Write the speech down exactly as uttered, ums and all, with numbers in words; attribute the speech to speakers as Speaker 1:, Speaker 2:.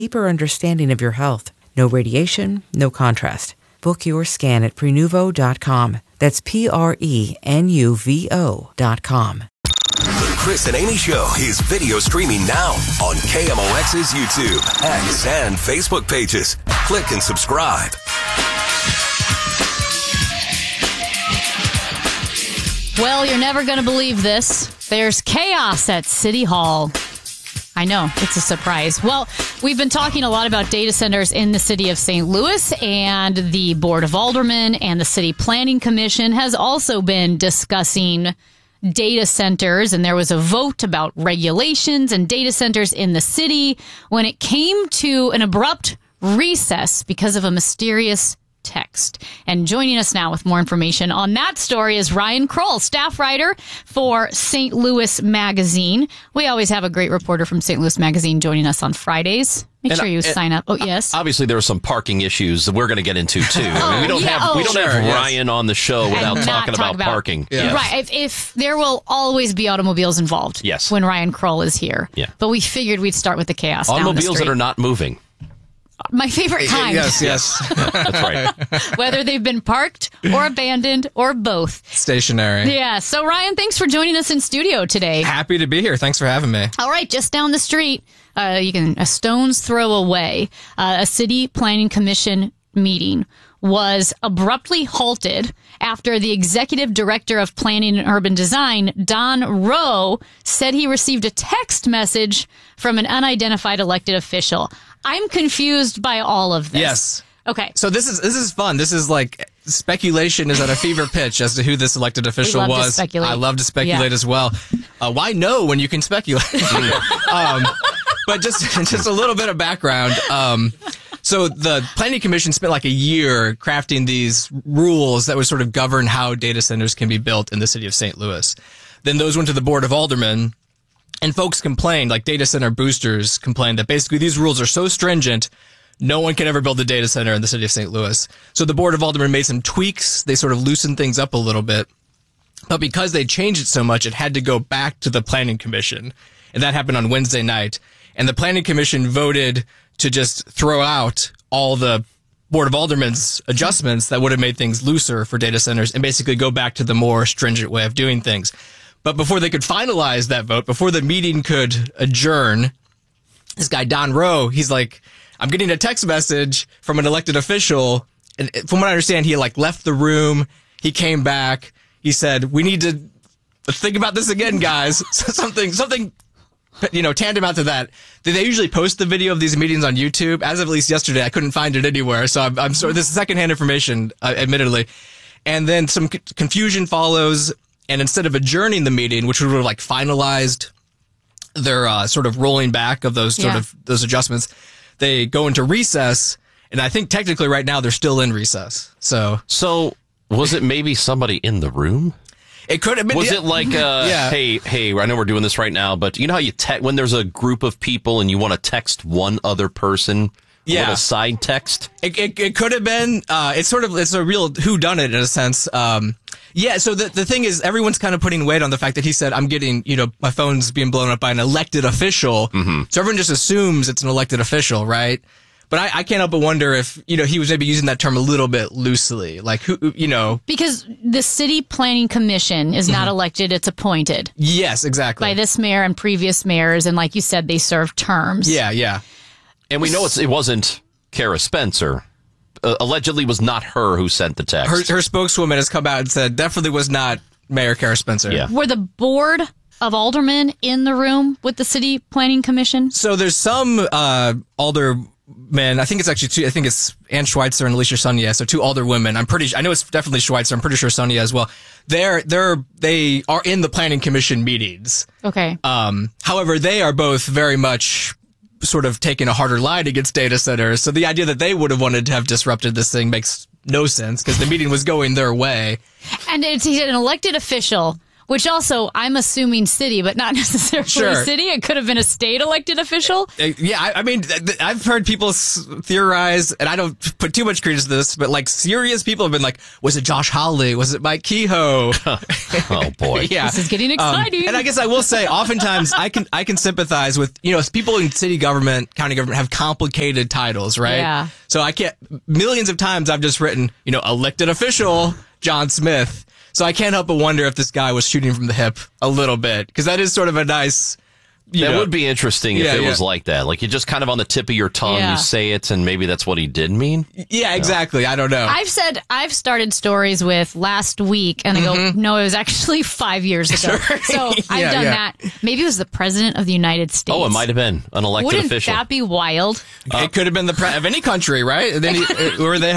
Speaker 1: deeper understanding of your health. No radiation, no contrast. Book your scan at prenuvo dot com. That's P R E N U V O dot com.
Speaker 2: The Chris and Amy Show is video streaming now on K M O X's YouTube, X, and Facebook pages. Click and subscribe.
Speaker 3: Well, you're never going to believe this. There's chaos at City Hall. I know, it's a surprise. Well, we've been talking a lot about data centers in the city of Saint Louis, and the Board of Aldermen and the City Planning Commission has also been discussing data centers, and there was a vote about regulations and data centers in the city when it came to an abrupt recess because of a mysterious text. And joining us now with more information on that story is Ryan Kroll, staff writer for Saint Louis Magazine. We always have a great reporter from Saint Louis Magazine joining us on Fridays. Make
Speaker 4: and,
Speaker 3: sure you
Speaker 4: uh,
Speaker 3: sign up. Oh, yes.
Speaker 4: Obviously, there are some parking issues that we're going to get into too.
Speaker 3: oh,
Speaker 4: I mean, we don't
Speaker 3: yeah,
Speaker 4: have
Speaker 3: oh,
Speaker 4: we don't
Speaker 3: sure,
Speaker 4: have
Speaker 3: yes.
Speaker 4: Ryan on the show without
Speaker 3: And
Speaker 4: talking
Speaker 3: talk
Speaker 4: about,
Speaker 3: about
Speaker 4: parking.
Speaker 3: Yeah. Right. If, if there will always be automobiles involved.
Speaker 4: Yes.
Speaker 3: When Ryan Kroll is here.
Speaker 4: Yeah.
Speaker 3: But we figured we'd start with the chaos.
Speaker 4: Automobiles
Speaker 3: down the street.
Speaker 4: that are not moving.
Speaker 3: My favorite kind.
Speaker 5: Yes, yes.
Speaker 4: That's right.
Speaker 3: Whether they've been parked or abandoned or both.
Speaker 5: Stationary.
Speaker 3: Yeah. So, Ryan, thanks for joining us in studio today.
Speaker 5: Happy to be here. Thanks for having me.
Speaker 3: All right. Just down the street, uh, you can a stone's throw away, uh, a city planning commission meeting was abruptly halted after the executive director of planning and urban design, Don Rowe, said he received a text message from an unidentified elected official. I'm confused by all of this.
Speaker 5: Yes.
Speaker 3: Okay.
Speaker 5: So this is this is fun. This is like speculation is at a fever pitch as to who this elected official
Speaker 3: we love
Speaker 5: was.
Speaker 3: To speculate.
Speaker 5: I love to speculate
Speaker 3: yeah.
Speaker 5: as well. Uh, why no when you can speculate? um, but just just a little bit of background. Um, so the Planning Commission spent like a year crafting these rules that would sort of govern how data centers can be built in the city of Saint Louis. Then those went to the Board of Aldermen. And folks complained, like data center boosters complained, that basically these rules are so stringent, no one can ever build a data center in the city of Saint Louis. So the Board of Aldermen made some tweaks. They sort of loosened things up a little bit. But because they changed it so much, it had to go back to the Planning Commission. And that happened on Wednesday night. And the Planning Commission voted to just throw out all the Board of Aldermen's adjustments that would have made things looser for data centers and basically go back to the more stringent way of doing things. But before they could finalize that vote, before the meeting could adjourn, this guy, Don Rowe, he's like, I'm getting a text message from an elected official. And from what I understand, he like left the room. He came back. He said, we need to think about this again, guys. So something, something, you know, tandem to that. They usually post the video of these meetings on YouTube. As of at least yesterday, I couldn't find it anywhere. So I'm, I'm sorry. This is secondhand information, uh, admittedly. And then some c- confusion follows. And instead of adjourning the meeting, which would have like finalized their uh, sort of rolling back of those sort
Speaker 3: yeah.
Speaker 5: of those adjustments, they go into recess. And I think technically right now they're still in recess. So,
Speaker 4: so was it maybe somebody in the room?
Speaker 5: It could have been.
Speaker 4: Was
Speaker 5: yeah.
Speaker 4: it like, uh,
Speaker 5: yeah.
Speaker 4: hey, hey, I know we're doing this right now, but you know how you te- when there's a group of people and you want to text one other person?
Speaker 5: Yeah.
Speaker 4: With a side text?
Speaker 5: It, it, it could have been, uh, it's sort of, it's a real whodunit in a sense. Um, yeah, so the, the thing is, everyone's kind of putting weight on the fact that he said, I'm getting, you know, my phone's being blown up by an elected official.
Speaker 4: Mm-hmm.
Speaker 5: So everyone just assumes it's an elected official, right? But I, I can't help but wonder if, you know, he was maybe using that term a little bit loosely. Like, who, you know.
Speaker 3: Because the City Planning Commission is not
Speaker 5: Mhm.
Speaker 3: elected, it's appointed.
Speaker 5: Yes, exactly.
Speaker 3: By this mayor and previous mayors, and like you said, they serve terms.
Speaker 5: Yeah, yeah.
Speaker 4: And we know it's, it wasn't Kara Spencer. Uh, allegedly was not her who sent the text.
Speaker 5: Her, her spokeswoman has come out and said definitely was not Mayor Kara Spencer.
Speaker 4: Yeah.
Speaker 3: Were the Board of Aldermen in the room with the City Planning Commission?
Speaker 5: So there's some uh, aldermen. I think it's actually two. I think it's Ann Schweitzer and Alicia Sonia. So two alder women. I'm pretty. I know it's definitely Schweitzer. I'm pretty sure Sonia as well. They're they're they are in the Planning Commission meetings.
Speaker 3: Okay.
Speaker 5: Um. However, they are both very much sort of taking a harder line against data centers. So the idea that they would have wanted to have disrupted this thing makes no sense because the meeting was going their way.
Speaker 3: And it's he's an elected official Which also, I'm assuming city, but not necessarily
Speaker 5: Sure.
Speaker 3: city. It could have been a state elected official.
Speaker 5: Uh, Yeah, I, I mean, th- th- I've heard people s- theorize, and I don't put too much credence to this, but like serious people have been like, was it Josh Hawley? Was it Mike Kehoe?
Speaker 4: Oh boy.
Speaker 5: Yeah.
Speaker 3: This is getting exciting.
Speaker 5: Um, and I guess I will say, oftentimes I can I can sympathize with, you know, people in city government, county government have complicated titles, right?
Speaker 3: Yeah.
Speaker 5: So I can't, millions of times I've just written, you know, elected official John Smith. So I can't help but wonder if this guy was shooting from the hip a little bit, because that is sort of a nice. You
Speaker 4: That
Speaker 5: know,
Speaker 4: would be interesting if
Speaker 5: Yeah,
Speaker 4: it
Speaker 5: yeah.
Speaker 4: was like that. Like, you just kind of on the tip of your tongue,
Speaker 3: Yeah.
Speaker 4: you say it, and maybe that's what he did mean.
Speaker 5: Yeah, exactly. I don't know.
Speaker 3: I've said I've started stories with last week, and I go, no, it was actually five years ago. So I've
Speaker 5: Yeah,
Speaker 3: done
Speaker 5: yeah.
Speaker 3: that. Maybe it was the president of the United States.
Speaker 4: Oh, it might have been an elected
Speaker 3: Wouldn't
Speaker 4: official.
Speaker 3: that be wild?
Speaker 5: it could have been the pre- of any country, right? And then he, or they